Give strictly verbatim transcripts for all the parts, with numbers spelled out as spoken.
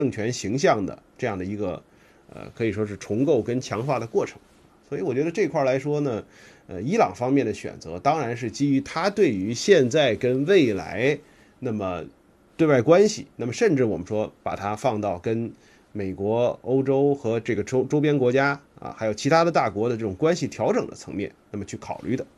政权形象的这样的一个呃可以说是重构跟强化的过程。所以我觉得这块来说呢，呃，伊朗方面的选择当然是基于他对于现在跟未来那么对外关系，那么甚至我们说把它放到跟美国、欧洲和这个周周边国家啊，还有其他的大国的这种关系调整的层面，那么去考虑的。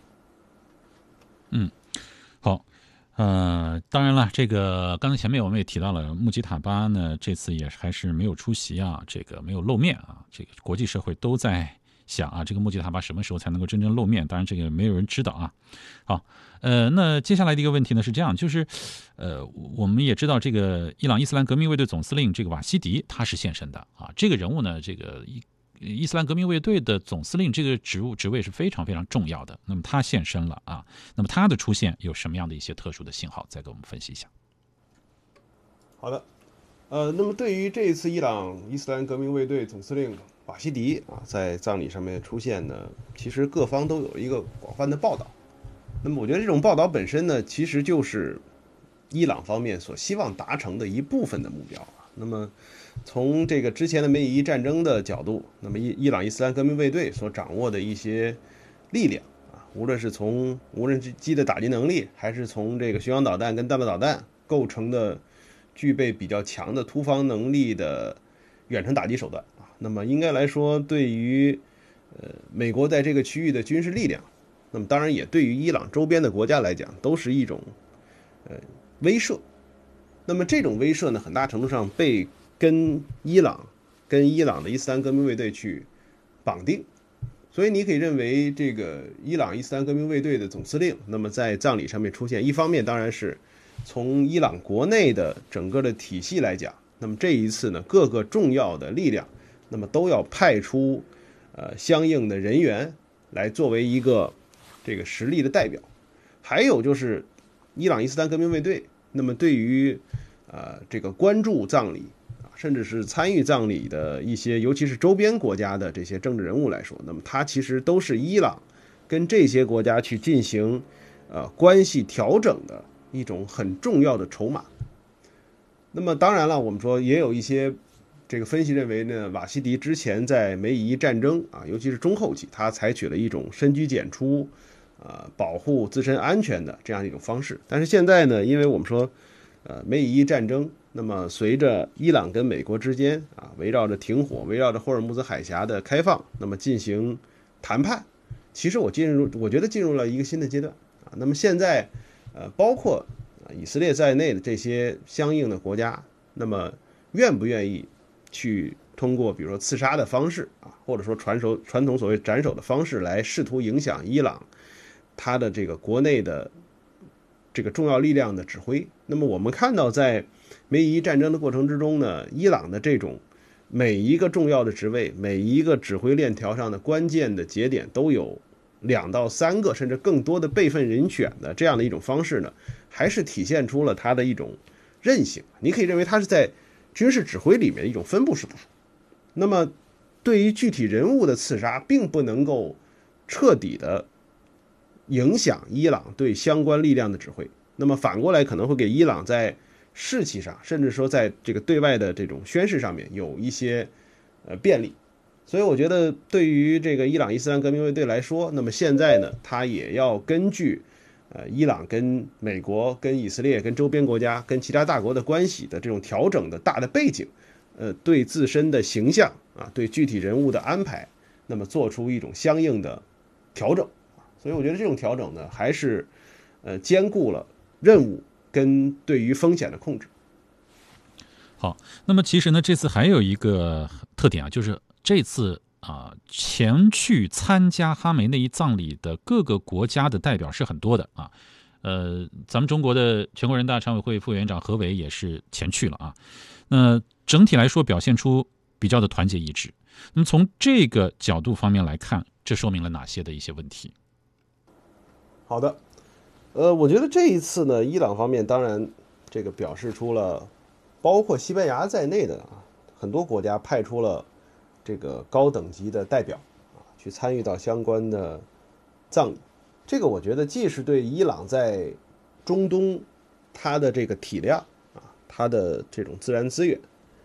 嗯，好。呃，当然了，这个刚才前面我们也提到了，穆吉塔巴呢这次也还是没有出席啊，这个没有露面啊，这个国际社会都在想啊，这个穆吉塔巴什么时候才能够真正露面？当然，这个没有人知道啊。好，呃，那接下来的一个问题呢是这样，就是，呃，我们也知道这个伊朗伊斯兰革命卫队总司令这个瓦西迪他是现身的啊，这个人物呢，这个伊伊斯兰革命卫队的总司令这个职务职位是非常非常重要的。那么他现身了啊，那么他的出现有什么样的一些特殊的信号？再给我们分析一下。 好的，呃，那么对于这一次伊朗伊斯兰革命卫队总司令瓦西迪啊在葬礼上面出现呢，其实各方都有一个广泛的报道。那么我觉得这种报道本身呢，其实就是伊朗方面所希望达成的一部分的目标啊。那么从这个之前的梅以伊战争的角度，那么伊伊朗伊斯兰革命卫队所掌握的一些力量啊，无论是从无人机的打击能力，还是从这个巡航导弹跟弹道导弹构成的具备比较强的突防能力的远程打击手段啊，那么应该来说，对于呃美国在这个区域的军事力量，那么当然也对于伊朗周边的国家来讲，都是一种呃威慑。那么这种威慑呢，很大程度上被跟伊朗、跟伊朗的伊斯兰革命卫队去绑定，所以你可以认为，这个伊朗伊斯兰革命卫队的总司令，那么在葬礼上面出现，一方面当然是从伊朗国内的整个的体系来讲，那么这一次呢，各个重要的力量，那么都要派出呃相应的人员来作为一个这个实力的代表。还有就是伊朗伊斯兰革命卫队，那么对于呃这个关注葬礼啊，甚至是参与葬礼的一些，尤其是周边国家的这些政治人物来说，那么它其实都是伊朗跟这些国家去进行呃关系调整的一种很重要的筹码。那么当然了，我们说也有一些这个分析认为呢，瓦西迪之前在梅以伊战争啊，尤其是中后期，他采取了一种深居简出，呃，保护自身安全的这样一种方式。但是现在呢，因为我们说，呃，梅以伊战争，那么随着伊朗跟美国之间啊，围绕着停火，围绕着霍尔木兹海峡的开放，那么进行谈判，其实我进入，我觉得进入了一个新的阶段啊。那么现在，呃，包括以色列在内的这些相应的国家，那么愿不愿意去通过比如说刺杀的方式啊，或者说传手传统所谓斩首的方式来试图影响伊朗它的这个国内的这个重要力量的指挥。那么我们看到在梅以伊战争的过程之中呢，伊朗的这种每一个重要的职位，每一个指挥链条上的关键的节点都有两到三个甚至更多的备份人选的这样的一种方式呢，还是体现出了它的一种韧性。你可以认为它是在军事指挥里面的一种分布式部署。那么对于具体人物的刺杀，并不能够彻底的影响伊朗对相关力量的指挥。那么反过来可能会给伊朗在士气上，甚至说在这个对外的这种宣示上面有一些呃便利。所以我觉得对于这个伊朗伊斯兰革命卫队来说，那么现在呢，它也要根据呃伊朗跟美国、跟以色列、跟周边国家、跟其他大国的关系的这种调整的大的背景，呃，对自身的形象啊，对具体人物的安排，那么做出一种相应的调整。所以我觉得这种调整呢，还是呃兼顾了任务跟对于风险的控制。 好，那么其实呢，这次还有一个特点啊，就是这次啊前去参加哈梅内伊葬礼的各个国家的代表是很多的啊。呃，咱们中国的全国人大常委会副委员长何伟也是前去了啊。那整体来说表现出比较的团结一致。那么从这个角度方面来看，这说明了哪些的一些问题？ 好的，呃，我觉得这一次呢，伊朗方面当然这个表示出了，包括西班牙在内的啊很多国家派出了这个高等级的代表啊，去参与到相关的葬礼。这个我觉得既是对伊朗在中东它的这个体量啊，它的这种自然资源，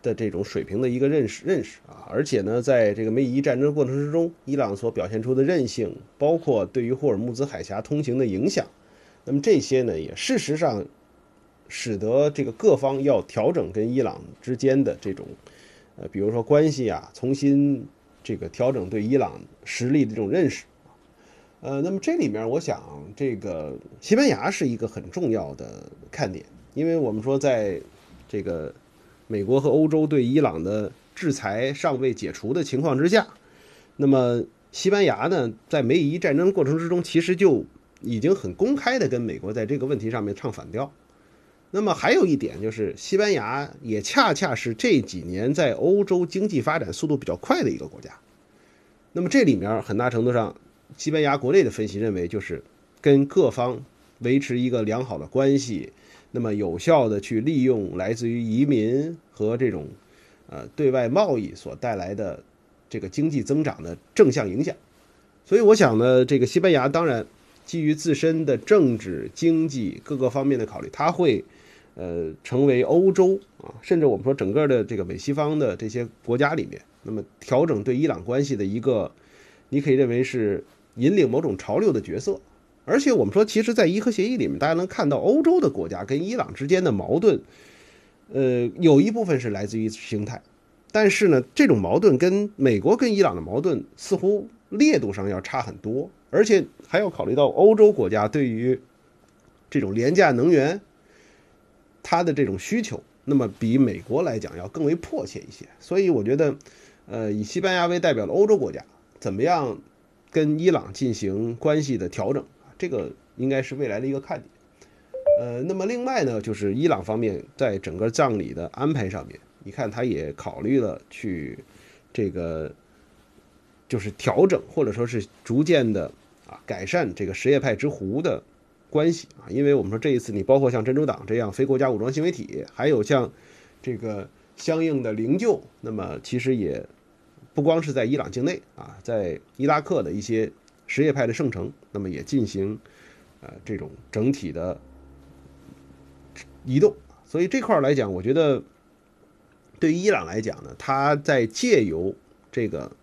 的这种水平的一个认识认识啊，而且呢，在这个美以伊战争过程之中，伊朗所表现出的韧性，包括对于霍尔木兹海峡通行的影响，那么这些呢，也事实上使得这个各方要调整跟伊朗之间的这种，呃，比如说关系啊，重新这个调整对伊朗实力的这种认识。呃，那么这里面我想，这个西班牙是一个很重要的看点，因为我们说在这个美国和欧洲对伊朗的制裁尚未解除的情况之下，那么西班牙呢，在美以伊战争过程之中，其实就已经很公开的跟美国在这个问题上面唱反调。那么还有一点就是，西班牙也恰恰是这几年在欧洲经济发展速度比较快的一个国家。那么这里面很大程度上，西班牙国内的分析认为，就是跟各方维持一个良好的关系，那么有效的去利用来自于移民和这种呃对外贸易所带来的这个经济增长的正向影响。所以我想呢，这个西班牙当然基于自身的政治、经济各个方面的考虑，它会呃成为欧洲啊，甚至我们说整个的这个美西方的这些国家里面，那么调整对伊朗关系的一个，你可以认为是引领某种潮流的角色。而且我们说，其实在伊核协议里面，大家能看到欧洲的国家跟伊朗之间的矛盾，呃，有一部分是来自于形态，但是呢，这种矛盾跟美国跟伊朗的矛盾似乎烈度上要差很多，而且还要考虑到欧洲国家对于这种廉价能源它的这种需求，那么比美国来讲要更为迫切一些。所以我觉得，呃，以西班牙为代表的欧洲国家怎么样跟伊朗进行关系的调整，这个应该是未来的一个看点。呃，那么另外呢，就是伊朗方面在整个葬礼的安排上面，你看他也考虑了去这个就是调整或者说是逐渐的啊改善这个什叶派之胡的关系啊，因为我们说这一次你包括像珍珠党这样非国家武装行为体，还有像这个相应的灵柩，那么其实也不光是在伊朗境内啊，在伊拉克的一些什叶派的圣城，那么也进行呃这种整体的移动。所以这块来讲，我觉得对于伊朗来讲呢，它在借由这个